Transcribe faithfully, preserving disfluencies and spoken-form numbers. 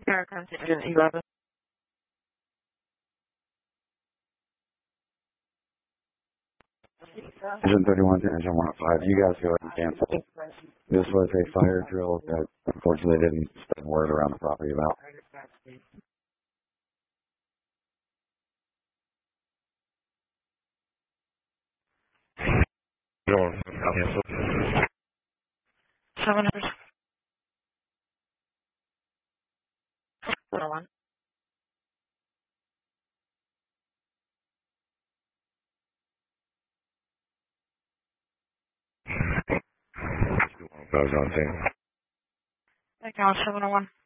Air Contingent eleven. Engine thirty-one to engine one oh five. You guys go ahead and cancel. This was a fire drill that unfortunately didn't spread word around the property about. Going cancel. Seven hundred one. I was on thing. Thank you, seven oh one.